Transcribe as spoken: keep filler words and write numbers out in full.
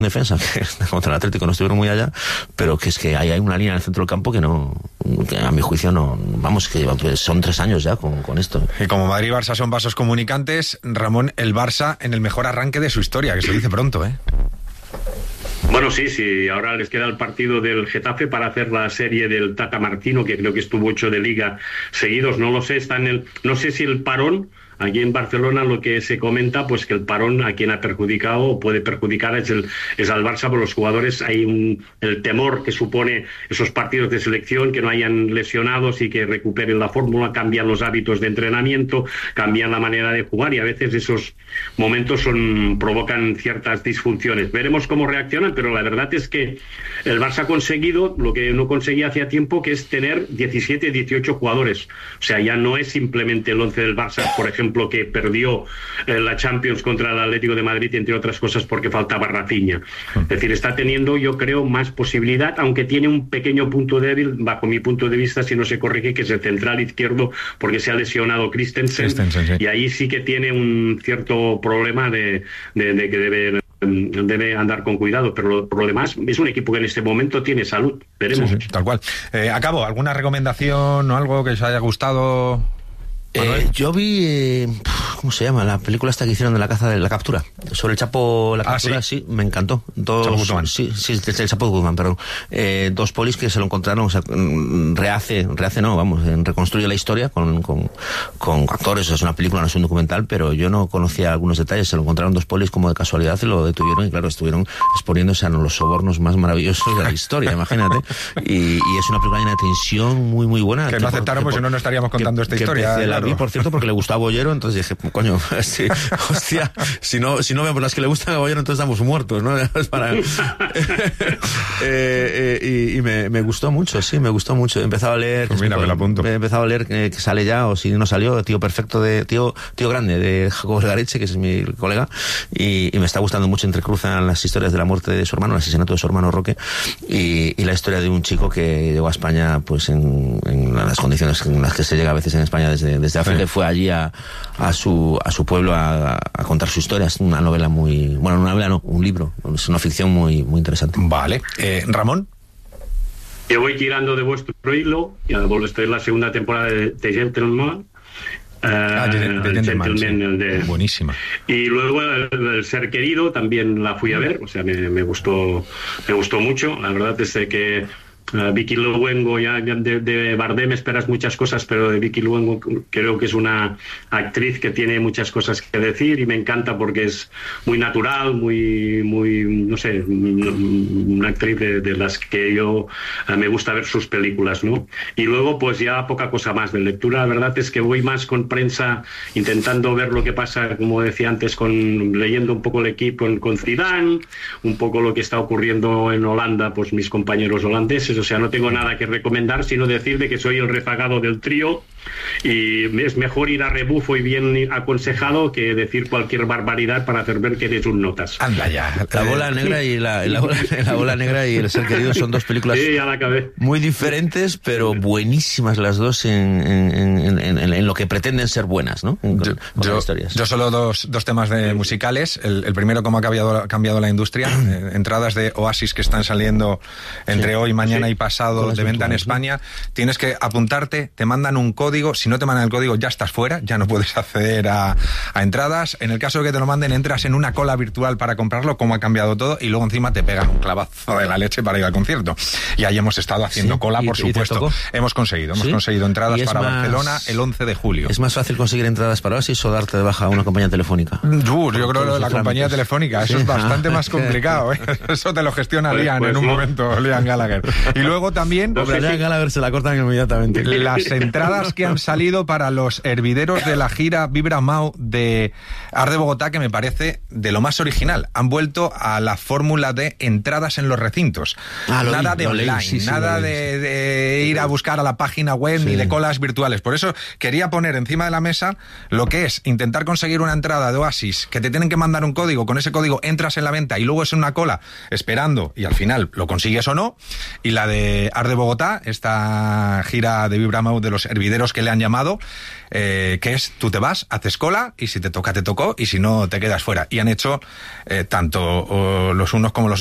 defensa, que contra el Atlético no estuvieron muy allá, pero que es que hay, hay una línea en el centro del campo que no, que a mi juicio no, vamos, que son tres años ya con, con esto. Y como Madrid y Barça son vasos comunicantes, Ramón, el Barça en el mejor arranque de su historia, que se dice pronto, ¿eh? Bueno, sí, sí, ahora les queda el partido del Getafe para hacer la serie del Tata Martino, que creo que estuvo ocho de Liga seguidos, no lo sé, está en el, no sé si el parón. Aquí en Barcelona lo que se comenta, pues que el parón a quien ha perjudicado o puede perjudicar es, el, es al Barça, por los jugadores hay un, el temor que supone esos partidos de selección, que no hayan lesionados y que recuperen la fórmula, cambian los hábitos de entrenamiento, cambian la manera de jugar y a veces esos momentos son, provocan ciertas disfunciones. Veremos cómo reaccionan, pero la verdad es que el Barça ha conseguido lo que no conseguía hacía tiempo, que es tener diecisiete, dieciocho jugadores. O sea, ya no es simplemente el once del Barça, por ejemplo, que perdió eh, la Champions contra el Atlético de Madrid, entre otras cosas porque faltaba Rafinha. Es decir, está teniendo, yo creo, más posibilidad, aunque tiene un pequeño punto débil, bajo mi punto de vista, si no se corrige, que es el central izquierdo, porque se ha lesionado Christensen, Christensen sí. Y ahí sí que tiene un cierto problema de, de, de que debe... debe andar con cuidado, pero lo, por lo demás es un equipo que en este momento tiene salud. Veremos. Sí, sí, tal cual. Eh, acabo, ¿alguna recomendación o algo que os haya gustado? Eh, yo vi, eh, ¿cómo se llama? La película esta que hicieron de la caza de la captura. Sobre el Chapo, la captura, ah, ¿sí? sí, me encantó. Dos, Chapo Guzmán. Sí, sí, el Chapo Guzmán, perdón. Eh, dos polis que se lo encontraron, o sea, rehace, rehace no, vamos, reconstruye la historia con, con, con actores, o sea, es una película, no es un documental, pero yo no conocía algunos detalles, se lo encontraron dos polis como de casualidad y lo detuvieron y claro, estuvieron exponiéndose a los sobornos más maravillosos de la historia, imagínate. Y, y es una película llena de tensión muy, muy buena. Que, que no aceptaron, pues si no, no estaríamos contando que, esta historia. Que la vi, por cierto, porque le gustaba Bollero, entonces dije, coño, sí, hostia, si no, si no vemos las que le gustan a Bollero, entonces estamos muertos, ¿no? Es para... eh, eh, y y me, me gustó mucho, sí, me gustó mucho. He empezado a leer... Pues mira, me lo apunto. He empezado a leer que, que sale ya, o si no salió, Tío Perfecto de... Tío, tío Grande, de Jacobo Gareche, que es mi colega, y, y me está gustando mucho. Entrecruzan las historias de la muerte de su hermano, el asesinato de su hermano Roque, y, y la historia de un chico que llegó a España, pues en, en las condiciones en las que se llega a veces en España desde, desde África, fue allí a, a su a su pueblo a, a contar su historia. Es una novela muy... Bueno, una novela no, un libro. Es una ficción muy, muy interesante. Vale. Eh, ¿Ramón? Yo voy tirando de vuestro hilo. Ya estoy en la segunda temporada de, de Gentleman. Uh, ah, de, de, de Gentleman, sí. el de... Buenísima. Y luego el, el Ser Querido también la fui a ver. O sea, me, me gustó me gustó mucho. La verdad es que... Uh, Vicky Luengo, ya, ya de, de Bardem esperas muchas cosas, pero de Vicky Luengo creo que es una actriz que tiene muchas cosas que decir y me encanta porque es muy natural, muy, muy no sé, una actriz de, de las que yo uh, me gusta ver sus películas, ¿no? Y luego pues ya poca cosa más de lectura. La verdad es que voy más con prensa, intentando ver lo que pasa, como decía antes, con leyendo un poco el equipo con, con Zidane, un poco lo que está ocurriendo en Holanda, pues mis compañeros holandeses. O sea, no tengo nada que recomendar, sino decir de que soy el rezagado del trío y es mejor ir a rebufo y bien aconsejado que decir cualquier barbaridad para hacer ver que eres un notas. Anda ya. La bola negra y la, la, bola, la bola negra y El Ser Querido son dos películas sí, ya la acabé. Muy diferentes, pero buenísimas las dos en, en, en, en, en lo que pretenden ser buenas, ¿no? En, yo, con yo, las historias. Yo solo dos, dos temas de musicales. El, el primero, cómo ha cambiado, ha cambiado la industria. eh, entradas de Oasis que están saliendo entre sí, hoy, mañana sí. y pasado de venta en España. ¿No? Tienes que apuntarte, te mandan un código. Si no te mandan el código, ya estás fuera, ya no puedes acceder a, a entradas. En el caso de que te lo manden, entras en una cola virtual para comprarlo, cómo ha cambiado todo, y luego encima te pegan un clavazo de la leche para ir al concierto. Y ahí hemos estado haciendo sí, cola, por supuesto. Hemos conseguido, hemos ¿Sí? conseguido entradas para más... Barcelona el once de julio. ¿Es más fácil conseguir entradas para Oasis o darte de baja a una compañía telefónica? Uh, yo creo que la compañía telefónica, eso sí. es bastante más complicado, ¿eh? Eso te lo gestiona pues, Liam pues, en un no. momento, Liam Gallagher. Y luego también... No, Liam Gallagher se la cortan inmediatamente. Las entradas que han salido para los hervideros de la gira Vibra Mau de Arde Bogotá, que me parece de lo más original. Han vuelto a la fórmula de entradas en los recintos. Ah, nada vi, de online, leí, sí, sí, nada leí, de, de ir a buscar a la página web sí. ni de colas virtuales. Por eso quería poner encima de la mesa lo que es intentar conseguir una entrada de Oasis, que te tienen que mandar un código, con ese código entras en la venta y luego es una cola esperando y al final lo consigues o no. Y la de Arde Bogotá, esta gira de Vibra Mau de los hervideros los que le han llamado, eh, que es tú te vas, haces cola y si te toca, te tocó y si no, te quedas fuera. Y han hecho eh, tanto o los unos como los